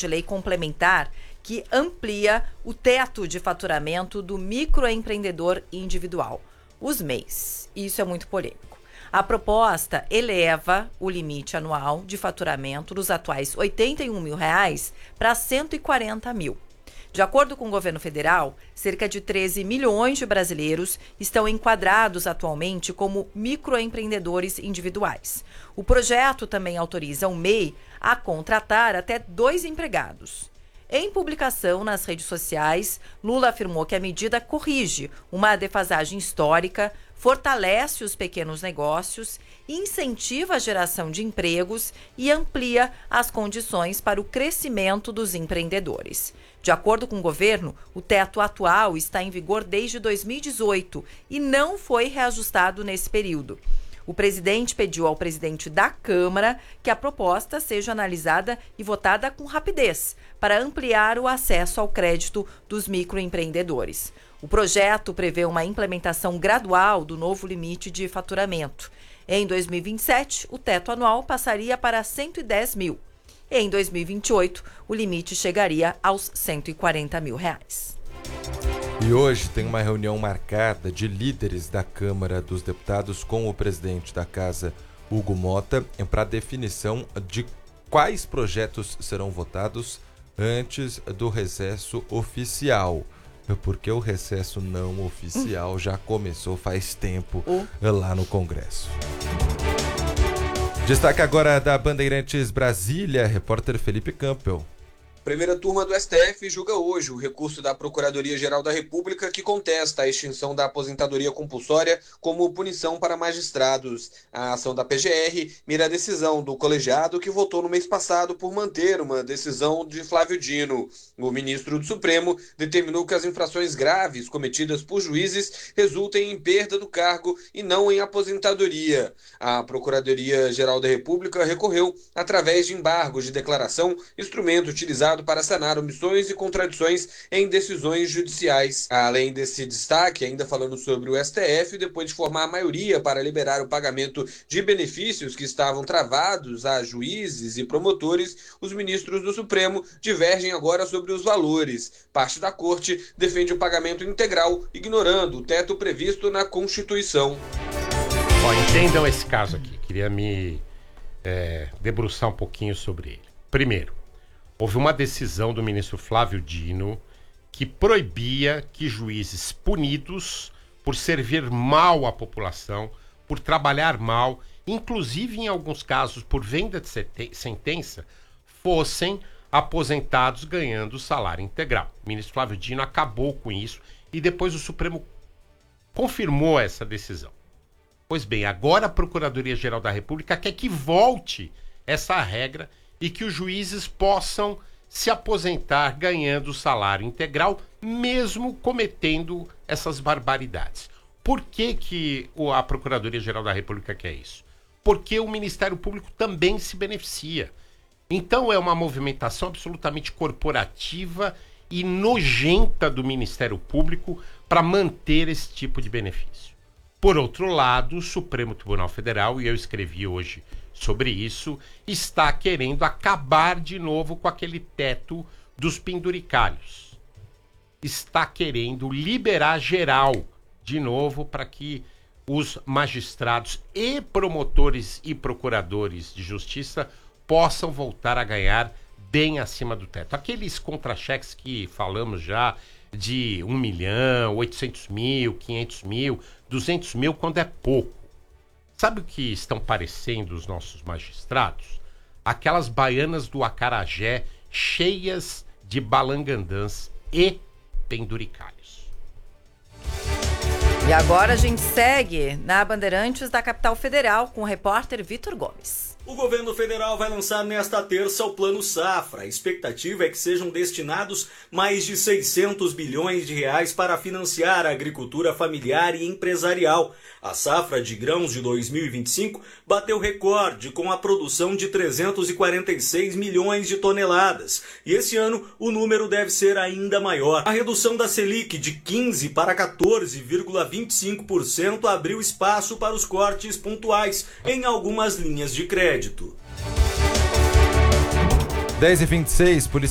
de lei complementar que amplia o teto de faturamento do microempreendedor individual, os MEIs. Isso é muito polêmico. A proposta eleva o limite anual de faturamento dos atuais R$ 81 mil para R$ 140 mil. De acordo com o governo federal, cerca de 13 milhões de brasileiros estão enquadrados atualmente como microempreendedores individuais. O projeto também autoriza o MEI a contratar até 2 empregados. Em publicação nas redes sociais, Lula afirmou que a medida corrige uma defasagem histórica, fortalece os pequenos negócios, incentiva a geração de empregos e amplia as condições para o crescimento dos empreendedores. De acordo com o governo, o teto atual está em vigor desde 2018 e não foi reajustado nesse período. O presidente pediu ao presidente da Câmara que a proposta seja analisada e votada com rapidez para ampliar o acesso ao crédito dos microempreendedores. O projeto prevê uma implementação gradual do novo limite de faturamento. Em 2027, o teto anual passaria para 110 mil. E em 2028, o limite chegaria aos 140 mil reais. E hoje tem uma reunião marcada de líderes da Câmara dos Deputados com o presidente da Casa, Hugo Mota, para definição de quais projetos serão votados antes do recesso oficial. Porque o recesso não oficial já começou faz tempo lá no Congresso. Destaque agora da Bandeirantes Brasília, repórter Felipe Campbell. Primeira turma do STF julga hoje o recurso da Procuradoria-Geral da República que contesta a extinção da aposentadoria compulsória como punição para magistrados. A ação da PGR mira a decisão do colegiado que votou no mês passado por manter uma decisão de Flávio Dino. O ministro do Supremo determinou que as infrações graves cometidas por juízes resultem em perda do cargo e não em aposentadoria. A Procuradoria-Geral da República recorreu através de embargos de declaração, instrumento utilizado para sanar omissões e contradições em decisões judiciais. Além desse destaque, ainda falando sobre o STF, depois de formar a maioria para liberar o pagamento de benefícios que estavam travados a juízes e promotores, os ministros do Supremo divergem agora sobre os valores. Parte da corte defende o pagamento integral, ignorando o teto previsto na Constituição. Entendam esse caso aqui. Queria me debruçar um pouquinho sobre ele. Primeiro, houve uma decisão do ministro Flávio Dino que proibia que juízes punidos por servir mal à população, por trabalhar mal, inclusive em alguns casos por venda de sentença, fossem aposentados ganhando salário integral. O ministro Flávio Dino acabou com isso e depois o Supremo confirmou essa decisão. Pois bem, agora a Procuradoria-Geral da República quer que volte essa regra e que os juízes possam se aposentar ganhando salário integral, mesmo cometendo essas barbaridades. Por que a Procuradoria-Geral da República quer isso? Porque o Ministério Público também se beneficia. Então é uma movimentação absolutamente corporativa e nojenta do Ministério Público para manter esse tipo de benefício. Por outro lado, o Supremo Tribunal Federal, e eu escrevi hoje sobre isso, está querendo acabar de novo com aquele teto dos penduricalhos. Está querendo liberar geral de novo para que os magistrados e promotores e procuradores de justiça possam voltar a ganhar bem acima do teto. Aqueles contra-cheques que falamos já de 1 milhão, 800 mil, 500 mil, 200 mil, quando é pouco. Sabe o que estão parecendo os nossos magistrados? Aquelas baianas do acarajé cheias de balangandãs e penduricalhos. E agora a gente segue na Bandeirantes da Capital Federal com o repórter Vitor Gomes. O governo federal vai lançar nesta terça o Plano Safra. A expectativa é que sejam destinados mais de 600 bilhões de reais para financiar a agricultura familiar e empresarial. A safra de grãos de 2025 bateu recorde com a produção de 346 milhões de toneladas. E esse ano o número deve ser ainda maior. A redução da Selic de 15% para 14,25% abriu espaço para os cortes pontuais em algumas linhas de crédito. 10h26,